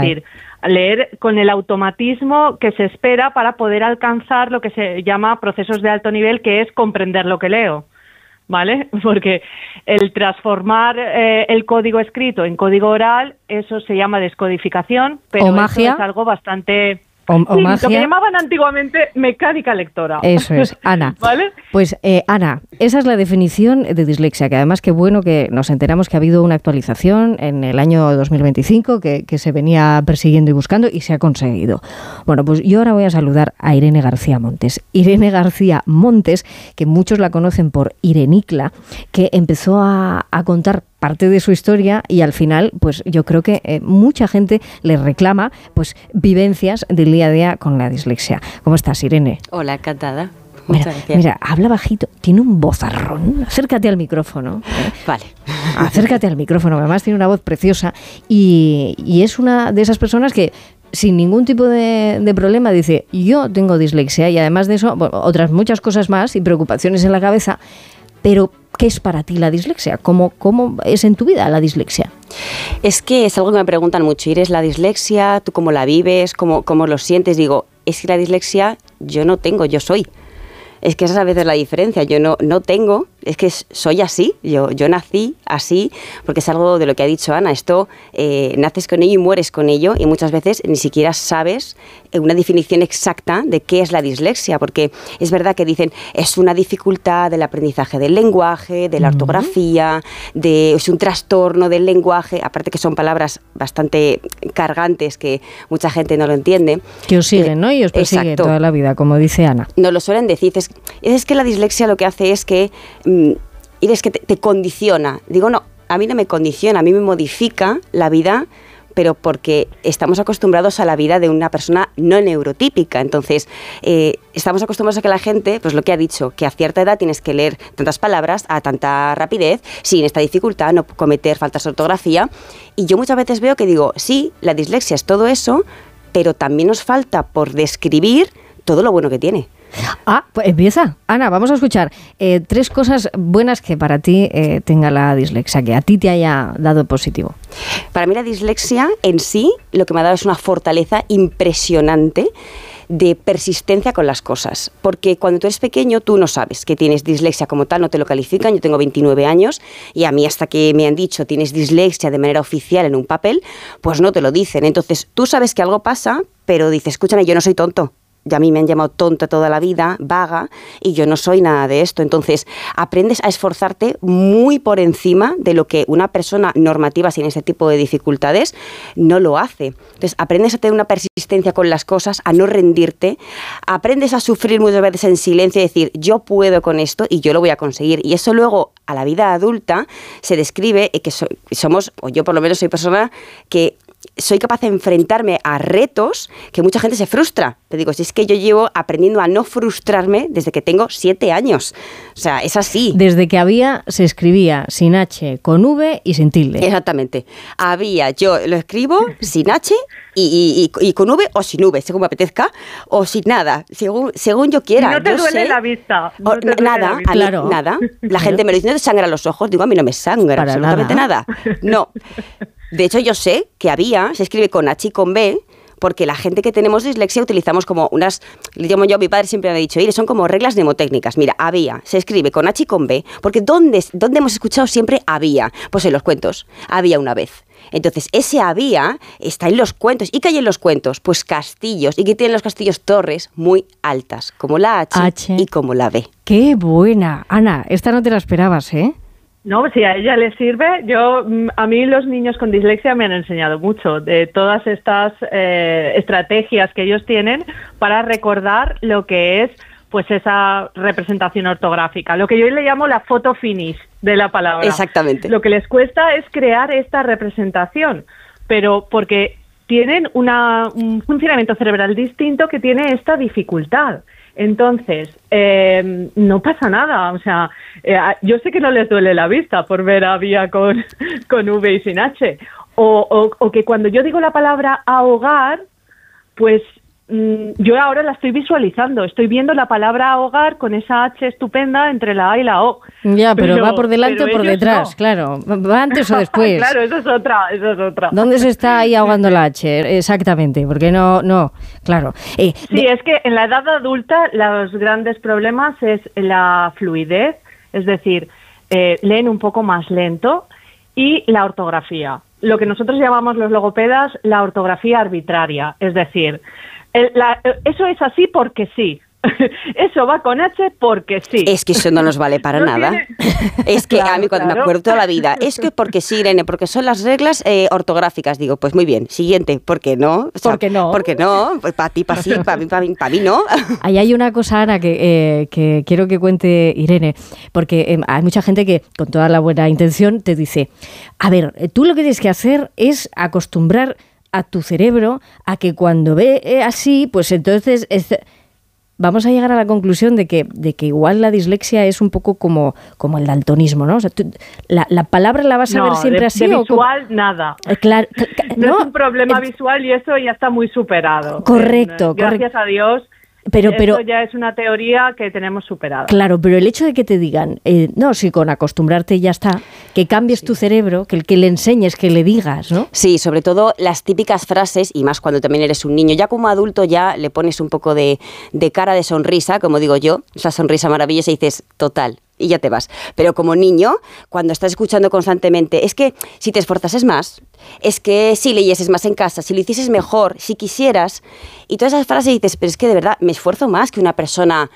decir, leer con el automatismo que se espera para poder alcanzar lo que se llama procesos de alto nivel, que es comprender lo que leo, ¿vale? Porque el transformar el código escrito en código oral, eso se llama descodificación, pero eso es algo bastante... O sí, magia. Lo que llamaban antiguamente mecánica lectora. Eso es, Ana. ¿Vale? Pues, Ana, esa es la definición de dislexia, que además qué bueno que nos enteramos que ha habido una actualización en el año 2025 que se venía persiguiendo y buscando y se ha conseguido. Bueno, pues yo ahora voy a saludar a Irene García Montes. Irene García Montes, que muchos la conocen por Irenicla, que empezó a contar parte de su historia y al final, pues yo creo que mucha gente le reclama pues vivencias del día a día con la dislexia. ¿Cómo estás, Irene? Hola, encantada. Mira, habla bajito, tiene un vozarrón. Acércate al micrófono. Vale. Acércate al micrófono, además tiene una voz preciosa y es una de esas personas que sin ningún tipo de problema dice, yo tengo dislexia y además de eso, bueno, otras muchas cosas más y preocupaciones en la cabeza, pero ¿qué es para ti la dislexia? ¿Cómo es en tu vida la dislexia? Es que es algo que me preguntan mucho. ¿Eres la dislexia? ¿Tú cómo la vives? ¿Cómo lo sientes? Digo, es que la dislexia yo no tengo, yo soy. Es que esa es a veces la diferencia. Yo no tengo, es que soy así. Yo nací así, porque es algo de lo que ha dicho Ana. Esto, naces con ello y mueres con ello, y muchas veces ni siquiera sabes una definición exacta de qué es la dislexia, porque es verdad que dicen, es una dificultad del aprendizaje del lenguaje, de la ortografía, es un trastorno del lenguaje, aparte que son palabras bastante cargantes que mucha gente no lo entiende. Que os siguen, ¿no? Y os persigue toda la vida, como dice Ana. Nos lo suelen decir, es que la dislexia lo que hace es que te condiciona. Digo, no, a mí no me condiciona, a mí me modifica la vida, pero porque estamos acostumbrados a la vida de una persona no neurotípica. Entonces, estamos acostumbrados a que la gente, pues lo que ha dicho, que a cierta edad tienes que leer tantas palabras a tanta rapidez, sin esta dificultad, no cometer faltas de ortografía. Y yo muchas veces veo que digo, sí, la dislexia es todo eso, pero también nos falta por describir todo lo bueno que tiene. Pues empieza. Ana, vamos a escuchar 3 cosas buenas que para ti tenga la dislexia, que a ti te haya dado positivo. Para mí la dislexia en sí lo que me ha dado es una fortaleza impresionante de persistencia con las cosas, porque cuando tú eres pequeño tú no sabes que tienes dislexia como tal, no te lo califican. Yo tengo 29 años y a mí hasta que me han dicho tienes dislexia de manera oficial en un papel, pues no te lo dicen. Entonces tú sabes que algo pasa, pero dices, escúchame, yo no soy tonto. Y a mí me han llamado tonta toda la vida, vaga, y yo no soy nada de esto. Entonces, aprendes a esforzarte muy por encima de lo que una persona normativa sin ese tipo de dificultades no lo hace. Entonces, aprendes a tener una persistencia con las cosas, a no rendirte, aprendes a sufrir muchas veces en silencio y decir, yo puedo con esto y yo lo voy a conseguir. Y eso luego, a la vida adulta, se describe que somos, o yo por lo menos soy persona que soy capaz de enfrentarme a retos que mucha gente se frustra. Te digo, si es que yo llevo aprendiendo a no frustrarme desde que tengo 7 años. O sea, es así. Desde que se escribía sin H, con V y sin tilde. Exactamente. Yo lo escribo sin H y con V o sin V, según me apetezca, o sin nada, según yo quiera. No te duele la vista. Nada, claro. Nada. La gente me lo dice, ¿no te sangra los ojos? Digo, a mí no me sangra para absolutamente nada. No. De hecho, yo sé que se escribe con H y con B, porque la gente que tenemos dislexia utilizamos como unas, le llamo yo, mi padre siempre me ha dicho, son como reglas mnemotécnicas. Mira, se escribe con H y con B, porque ¿dónde hemos escuchado siempre había? Pues en los cuentos, había una vez. Entonces, ese había está en los cuentos. ¿Y qué hay en los cuentos? Pues castillos. ¿Y qué tienen los castillos? Torres muy altas, como la H. Y como la B. ¡Qué buena! Ana, esta no te la esperabas, ¿eh? No, si a ella le sirve, a mí los niños con dislexia me han enseñado mucho de todas estas estrategias que ellos tienen para recordar lo que es pues esa representación ortográfica, lo que yo le llamo la photo finish de la palabra. Exactamente. Lo que les cuesta es crear esta representación, pero porque tienen un funcionamiento cerebral distinto que tiene esta dificultad. Entonces, no pasa nada. O sea, yo sé que no les duele la vista por ver a Vía con V y sin H. O que cuando yo digo la palabra ahogar, pues yo ahora la estoy visualizando, estoy viendo la palabra hogar con esa H estupenda entre la A y la O. Ya, pero va por delante o por detrás, no. Claro, va antes o después. Claro, eso es otra. ¿Dónde se está ahí ahogando la H? Exactamente, porque no, claro. Sí, es que en la edad adulta los grandes problemas es la fluidez, es decir, leen un poco más lento, y la ortografía. Lo que nosotros llamamos los logopedas la ortografía arbitraria, es decir, eso es así porque sí. Eso va con H porque sí. Es que eso no nos vale para nada. Es que a mí cuando me acuerdo toda la vida, es que porque sí, Irene, porque son las reglas ortográficas. Digo, pues muy bien, siguiente, ¿por qué no? O sea, ¿por qué no? ¿Por qué no? Pues para ti, para sí, para mí no. Ahí hay una cosa, Ana, que quiero que cuente Irene, porque hay mucha gente que con toda la buena intención te dice, a ver, tú lo que tienes que hacer es acostumbrar a tu cerebro a que cuando ve así, pues entonces... Vamos a llegar a la conclusión de que igual la dislexia es un poco como el daltonismo, ¿no? O sea, la palabra la vas a ver siempre así. De visual, nada. Claro, no es un problema visual y eso ya está muy superado. Correcto. Gracias a Dios. Pero esto ya es una teoría que tenemos superada. Claro, pero el hecho de que te digan, no, si con acostumbrarte ya está, que cambies tu cerebro, que le enseñes, que le digas, ¿no? Sí, sobre todo las típicas frases, y más cuando también eres un niño. Ya como adulto ya le pones un poco de cara de sonrisa, como digo yo, esa sonrisa maravillosa, y dices, total, y ya te vas. Pero como niño, cuando estás escuchando constantemente, es que si te esforzases más, es que si leyeses más en casa, si lo hicieses mejor, si quisieras, y todas esas frases dices, pero es que de verdad me esfuerzo más que una persona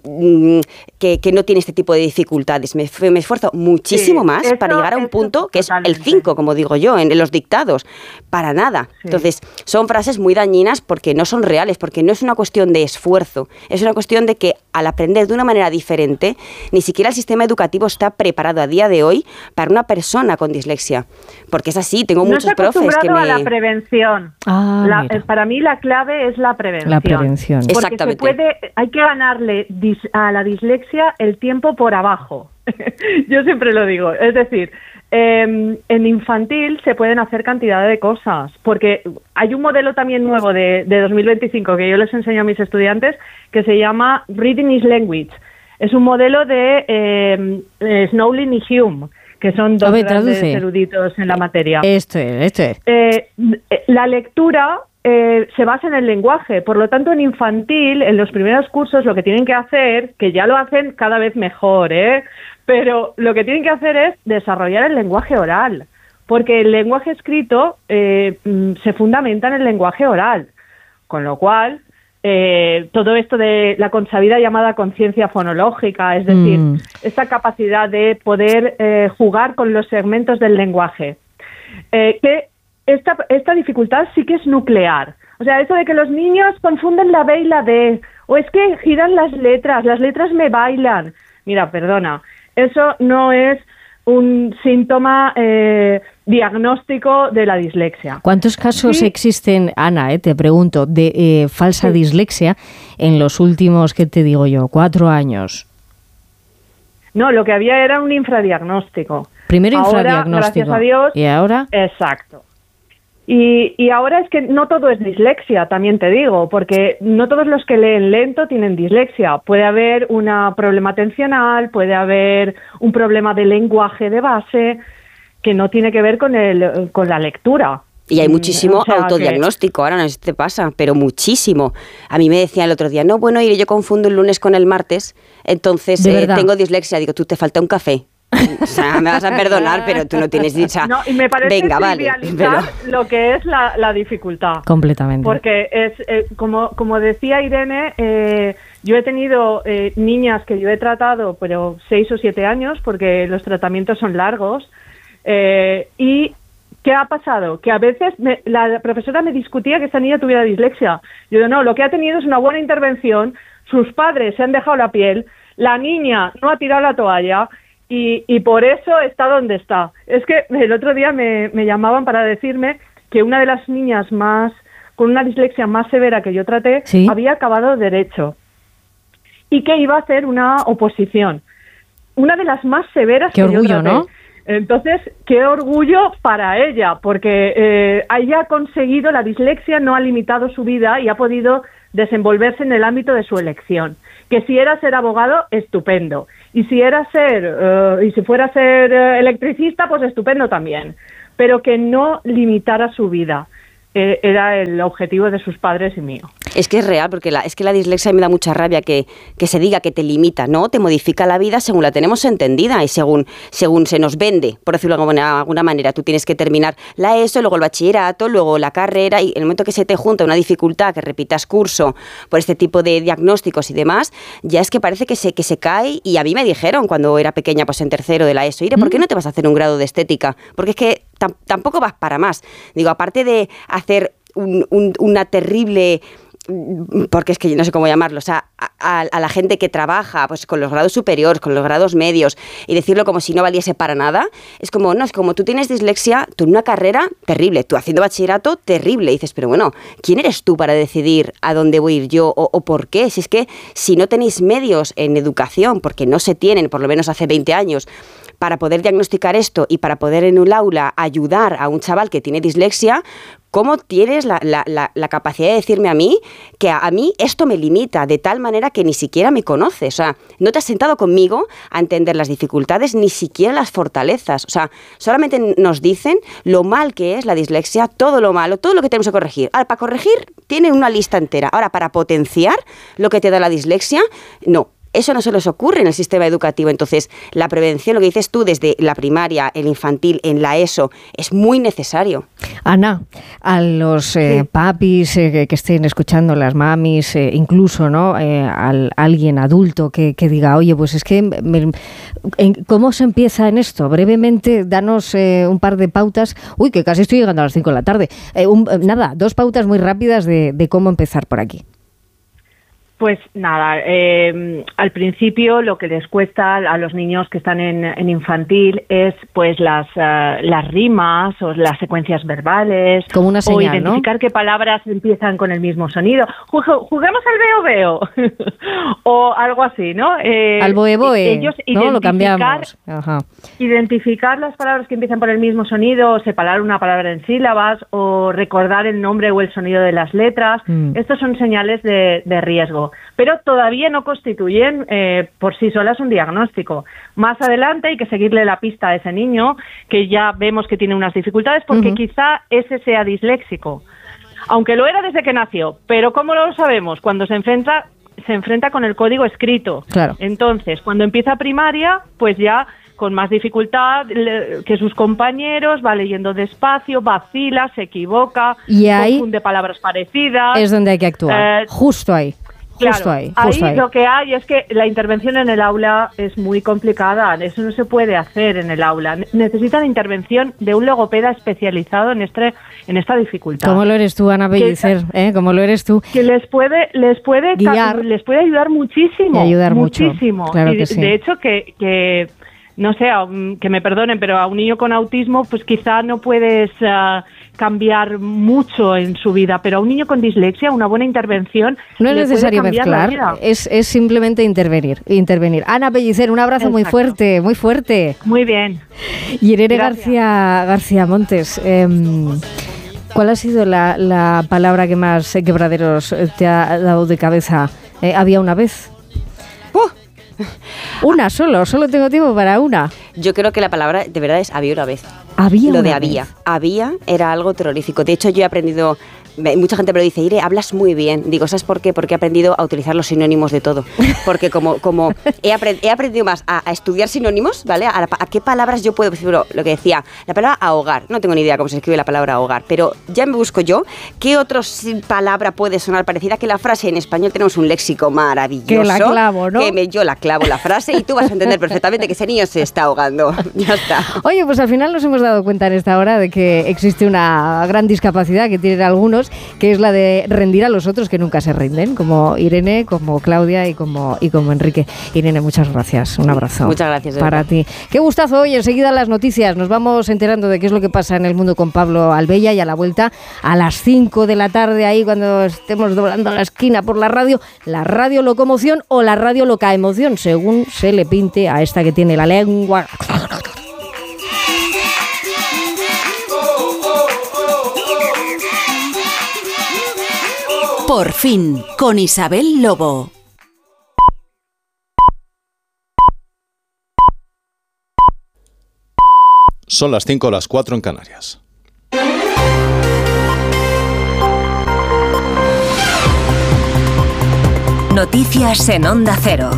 que no tiene este tipo de dificultades. Me esfuerzo muchísimo más para llegar a un punto que totalmente. Es el 5, como digo yo, en los dictados. Para nada. Sí. Entonces, son frases muy dañinas porque no son reales, porque no es una cuestión de esfuerzo, es una cuestión de que al aprender de una manera diferente, ni siquiera el sistema educativo está preparado a día de hoy para una persona con dislexia. Porque es así, tengo muchos profes que me... a la prevención. Para mí la clave es la prevención. La prevención. Porque exactamente. Hay que ganarle a la dislexia el tiempo por abajo. Yo siempre lo digo. Es decir, en infantil se pueden hacer cantidad de cosas, porque hay un modelo también nuevo de 2025 que yo les enseño a mis estudiantes que se llama Reading is Language. Es un modelo de Snowlin y Hume, que son dos grandes eruditos en la materia. Esto es. La lectura se basa en el lenguaje, por lo tanto en infantil, en los primeros cursos lo que tienen que hacer, que ya lo hacen cada vez mejor, pero lo que tienen que hacer es desarrollar el lenguaje oral, porque el lenguaje escrito se fundamenta en el lenguaje oral, con lo cual todo esto de la consabida llamada conciencia fonológica, es decir, esta capacidad de poder jugar con los segmentos del lenguaje, que esta dificultad sí que es nuclear. O sea, eso de que los niños confunden la B y la D, o es que giran las letras me bailan. Mira, perdona, eso no es un síntoma diagnóstico de la dislexia. ¿Cuántos casos existen, Ana, te pregunto, de falsa dislexia en los últimos, ¿qué te digo yo, 4 años? No, lo que había era un infradiagnóstico. Primero infradiagnóstico. Gracias a Dios. ¿Y ahora? Exacto. Y ahora es que no todo es dislexia, también te digo, porque no todos los que leen lento tienen dislexia. Puede haber un problema atencional, puede haber un problema de lenguaje de base que no tiene que ver con la lectura. Y hay muchísimo autodiagnóstico, ahora no sé si te pasa, pero muchísimo. A mí me decía el otro día, no, bueno, Irene, yo confundo el lunes con el martes, entonces tengo dislexia. Digo, tú te falta un café. O sea, me vas a perdonar, pero tú no tienes dicha. No, y me parece trivializar lo que es la dificultad. Completamente. Porque es como decía Irene, yo he tenido niñas que yo he tratado, pero 6 o 7 años, porque los tratamientos son largos. Y ¿qué ha pasado? Que a veces la profesora me discutía que esta niña tuviera dislexia. Yo digo, no, lo que ha tenido es una buena intervención, sus padres se han dejado la piel, la niña no ha tirado la toalla. Y por eso está donde está. Es que el otro día me llamaban para decirme que una de las niñas con una dislexia más severa que yo traté había acabado Derecho y que iba a hacer una oposición. Una de las más severas que yo traté. ¿No? Entonces, qué orgullo para ella, porque ella ha conseguido, la dislexia no ha limitado su vida y ha podido desenvolverse en el ámbito de su elección. Que si era ser abogado, estupendo. Y si fuera a ser electricista, pues estupendo también. Pero que no limitara su vida. Era el objetivo de sus padres y mío. Es que es real, porque la dislexia me da mucha rabia que se diga que te limita, ¿no? Te modifica la vida según la tenemos entendida y según se nos vende, por decirlo de alguna manera. Tú tienes que terminar la ESO, luego el bachillerato, luego la carrera, y en el momento que se te junta una dificultad, que repitas curso por este tipo de diagnósticos y demás, ya es que parece que se cae. Y a mí me dijeron cuando era pequeña, pues en tercero de la ESO, Ire, ¿por qué no te vas a hacer un grado de estética? Porque es que tampoco vas para más. Digo, aparte de hacer una terrible, porque es que no sé cómo llamarlo, o sea, a la gente que trabaja pues con los grados superiores, con los grados medios, y decirlo como si no valiese para nada, es como tú tienes dislexia, tú en una carrera terrible, tú haciendo bachillerato terrible, y dices, pero bueno, ¿quién eres tú para decidir a dónde voy a ir yo o por qué? Si es que si no tenéis medios en educación, porque no se tienen, por lo menos hace 20 años, para poder diagnosticar esto y para poder en un aula ayudar a un chaval que tiene dislexia, ¿cómo tienes la capacidad de decirme a mí que a mí esto me limita de tal manera que ni siquiera me conoces? O sea, no te has sentado conmigo a entender las dificultades, ni siquiera las fortalezas. O sea, solamente nos dicen lo mal que es la dislexia, todo lo malo, todo lo que tenemos que corregir. Ahora, para corregir, tienen una lista entera. Ahora, para potenciar lo que te da la dislexia, no. Eso no se les ocurre en el sistema educativo. Entonces, la prevención, lo que dices tú, desde la primaria, el infantil, en la ESO, es muy necesario. Ana, a los papis que estén escuchando, las mamis, incluso, ¿no? A alguien adulto que diga, oye, pues es que, ¿cómo se empieza en esto? Brevemente, danos un par de pautas. Uy, que casi estoy llegando a las 5 de la tarde. 2 pautas muy rápidas de cómo empezar por aquí. Pues nada, al principio lo que les cuesta a los niños que están en infantil es pues las rimas o las secuencias verbales. Como una señal, o identificar, ¿no?, qué palabras empiezan con el mismo sonido. Juguemos al veo o algo así, ¿no? Al boe, ellos, ¿no? Lo cambiamos. Ajá. Identificar las palabras que empiezan por el mismo sonido, o separar una palabra en sílabas, o recordar el nombre o el sonido de las letras. Estos son señales de riesgo, pero todavía no constituyen por sí solas un diagnóstico. Más adelante hay que seguirle la pista a ese niño que ya vemos que tiene unas dificultades porque quizá ese sea disléxico, aunque lo era desde que nació. Pero ¿cómo lo sabemos? Cuando se enfrenta con el código escrito. Claro. Entonces, cuando empieza primaria, pues ya con más dificultad que sus compañeros, va leyendo despacio, vacila, se equivoca, y ahí confunde palabras parecidas. Es donde hay que actuar, justo ahí. Claro, ahí lo que hay es que la intervención en el aula es muy complicada, eso no se puede hacer en el aula. Necesitan intervención de un logopeda especializado en esta dificultad. ¿Cómo lo eres tú, Ana Pellicer? ¿Cómo lo eres tú? Que les puede guiar, les puede ayudar muchísimo. Y ayudar muchísimo. Mucho. Claro que sí. De hecho, que no sé, que me perdonen, pero a un niño con autismo, pues quizá no puedes cambiar mucho en su vida, pero a un niño con dislexia, una buena intervención no es necesario mezclar, es simplemente intervenir. Ana Pellicer, un abrazo. Exacto. muy fuerte. Muy bien. Y Irene García Montes, ¿cuál ha sido la palabra que más quebraderos te ha dado de cabeza? ¿Había una vez? Una solo tengo tiempo para una. Yo creo que la palabra de verdad es había una vez. Había era algo terrorífico. De hecho, yo he aprendido, mucha gente me lo dice, Ire, hablas muy bien. Digo, ¿sabes por qué? Porque he aprendido a utilizar los sinónimos de todo. Porque como he aprendido más a estudiar sinónimos, ¿vale? A qué palabras yo puedo, por ejemplo, lo que decía, la palabra ahogar. No tengo ni idea cómo se escribe la palabra ahogar, pero ya me busco yo qué otra palabra puede sonar parecida, que la frase en español tenemos un léxico maravilloso. Que la clavo, ¿no? Yo la clavo la frase y tú vas a entender perfectamente que ese niño se está ahogando. Ya está. Oye, pues al final nos hemos dado cuenta en esta hora de que existe una gran discapacidad que tienen algunos, que es la de rendir a los otros que nunca se rinden, como Irene, como Claudia y como Enrique. Irene, muchas gracias. Un abrazo. Muchas gracias. Para ti. Qué gustazo hoy. Enseguida las noticias. Nos vamos enterando de qué es lo que pasa en el mundo con Pablo Albella, y a la vuelta a las 5 de la tarde, ahí cuando estemos doblando la esquina por la radio locomoción o la radio locaemoción, según se le pinte a esta que tiene la lengua. Por fin, con Isabel Lobo. Son las 5 o las 4 en Canarias. Noticias en Onda Cero.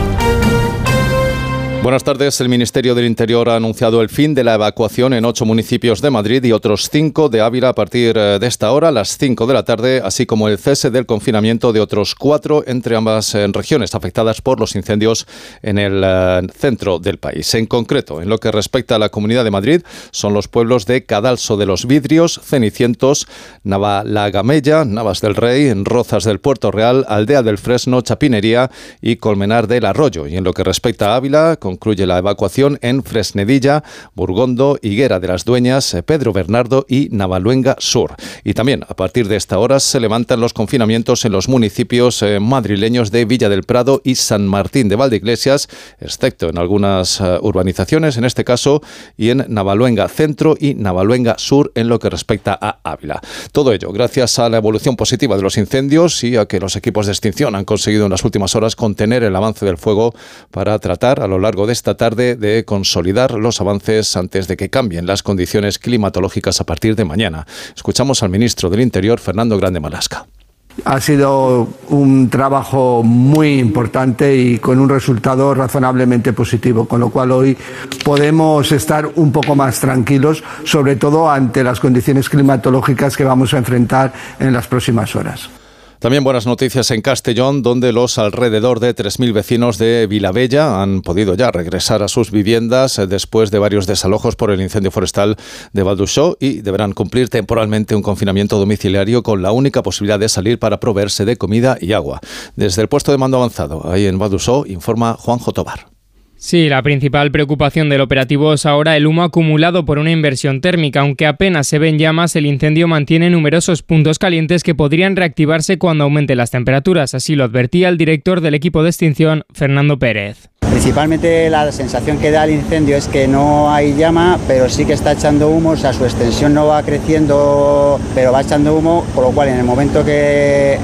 Buenas tardes. El Ministerio del Interior ha anunciado el fin de la evacuación en 8 municipios de Madrid y otros 5 de Ávila a partir de esta hora, a las 5 de la tarde, así como el cese del confinamiento de otros 4 entre ambas regiones afectadas por los incendios en el centro del país. En concreto, en lo que respecta a la Comunidad de Madrid, son los pueblos de Cadalso de los Vidrios, Cenicientos, Navalagamella, Navas del Rey, Rozas del Puerto Real, Aldea del Fresno, Chapinería y Colmenar del Arroyo. Y en lo que respecta a Ávila, concluye la evacuación en Fresnedilla, Burgondo, Higuera de las Dueñas, Pedro Bernardo y Navaluenga Sur. Y también a partir de esta hora se levantan los confinamientos en los municipios madrileños de Villa del Prado y San Martín de Valdeiglesias, excepto en algunas urbanizaciones, en este caso, y en Navaluenga Centro y Navaluenga Sur en lo que respecta a Ávila. Todo ello gracias a la evolución positiva de los incendios y a que los equipos de extinción han conseguido en las últimas horas contener el avance del fuego para tratar a lo largo de esta tarde de consolidar los avances antes de que cambien las condiciones climatológicas a partir de mañana. Escuchamos al ministro del Interior, Fernando Grande Marlasca. Ha sido un trabajo muy importante y con un resultado razonablemente positivo, con lo cual hoy podemos estar un poco más tranquilos, sobre todo ante las condiciones climatológicas que vamos a enfrentar en las próximas horas. También buenas noticias en Castellón, donde los alrededor de 3.000 vecinos de Vilavella han podido ya regresar a sus viviendas después de varios desalojos por el incendio forestal de Valduxó y deberán cumplir temporalmente un confinamiento domiciliario con la única posibilidad de salir para proveerse de comida y agua. Desde el puesto de mando avanzado, ahí en Valduxó, informa Juanjo Tobar. Sí, la principal preocupación del operativo es ahora el humo acumulado por una inversión térmica. Aunque apenas se ven llamas, el incendio mantiene numerosos puntos calientes que podrían reactivarse cuando aumenten las temperaturas. Así lo advertía el director del equipo de extinción, Fernando Pérez. Principalmente la sensación que da el incendio es que no hay llama, pero sí que está echando humo, o sea, su extensión no va creciendo, pero va echando humo, por lo cual en el momento que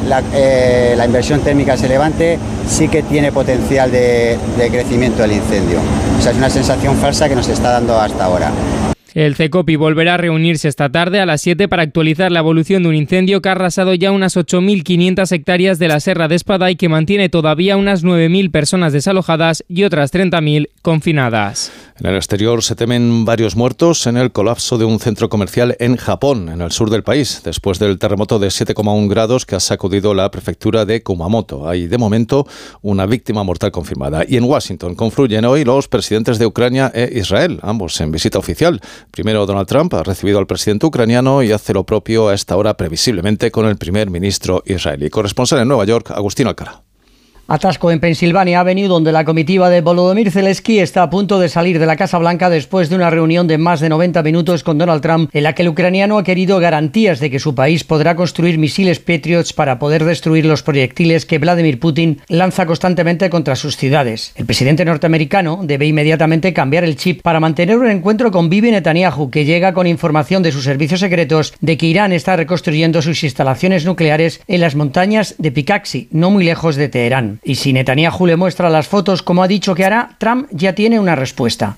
la inversión térmica se levante, sí que tiene potencial de crecimiento del incendio. O sea, es una sensación falsa que nos está dando hasta ahora. El CECOPI volverá a reunirse esta tarde a las 7 para actualizar la evolución de un incendio que ha arrasado ya unas 8.500 hectáreas de la Serra de Espada y que mantiene todavía unas 9.000 personas desalojadas y otras 30.000 confinadas. En el exterior se temen varios muertos en el colapso de un centro comercial en Japón, en el sur del país, después del terremoto de 7,1 grados que ha sacudido la prefectura de Kumamoto. Hay, de momento, una víctima mortal confirmada. Y en Washington confluyen hoy los presidentes de Ucrania e Israel, ambos en visita oficial. Primero, Donald Trump ha recibido al presidente ucraniano y hace lo propio a esta hora, previsiblemente, con el primer ministro israelí. Corresponsal en Nueva York, Agustín Alcalá. Atasco en Pennsylvania Avenue, donde la comitiva de Volodymyr Zelensky está a punto de salir de la Casa Blanca después de una reunión de más de 90 minutos con Donald Trump, en la que el ucraniano ha querido garantías de que su país podrá construir misiles Patriots para poder destruir los proyectiles que Vladimir Putin lanza constantemente contra sus ciudades. El presidente norteamericano debe inmediatamente cambiar el chip para mantener un encuentro con Bibi Netanyahu, que llega con información de sus servicios secretos de que Irán está reconstruyendo sus instalaciones nucleares en las montañas de Pikaksi, no muy lejos de Teherán. Y si Netanyahu le muestra las fotos como ha dicho que hará, Trump ya tiene una respuesta.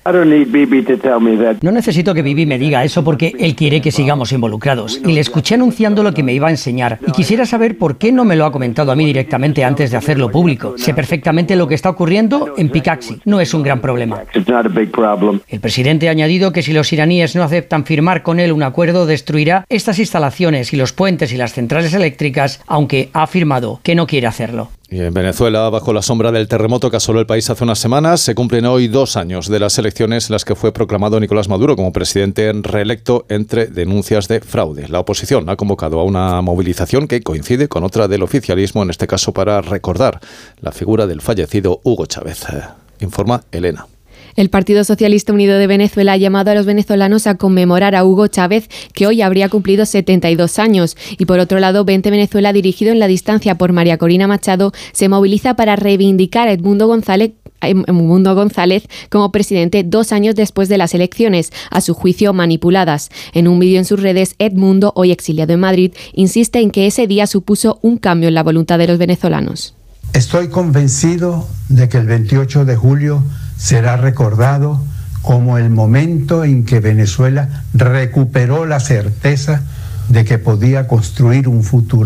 No necesito que Bibi me diga eso porque él quiere que sigamos involucrados. Y le escuché anunciando lo que me iba a enseñar. Y quisiera saber por qué no me lo ha comentado a mí directamente antes de hacerlo público. Sé perfectamente lo que está ocurriendo en Pikaksi. No es un gran problema. El presidente ha añadido que si los iraníes no aceptan firmar con él un acuerdo, destruirá estas instalaciones y los puentes y las centrales eléctricas, aunque ha afirmado que no quiere hacerlo. Y en Venezuela, bajo la sombra del terremoto que asoló el país hace unas semanas, se cumplen hoy 2 años de las elecciones en las que fue proclamado Nicolás Maduro como presidente reelecto entre denuncias de fraude. La oposición ha convocado a una movilización que coincide con otra del oficialismo, en este caso para recordar la figura del fallecido Hugo Chávez. Informa Elena. El Partido Socialista Unido de Venezuela ha llamado a los venezolanos a conmemorar a Hugo Chávez, que hoy habría cumplido 72 años. Y por otro lado, 20 Venezuela, dirigido en la distancia por María Corina Machado, se moviliza para reivindicar a Edmundo González Edmundo González como presidente 2 años después de las elecciones, a su juicio manipuladas. En un vídeo en sus redes, Edmundo, hoy exiliado en Madrid, insiste en que ese día supuso un cambio en la voluntad de los venezolanos. Estoy convencido de que el 28 de julio será recordado como el momento en que Venezuela recuperó la certeza de que podía construir un futuro.